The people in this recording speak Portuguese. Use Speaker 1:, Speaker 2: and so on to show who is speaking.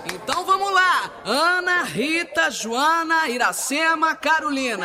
Speaker 1: Então vamos lá. Ana, Rita, Joana, Iracema, Carolina.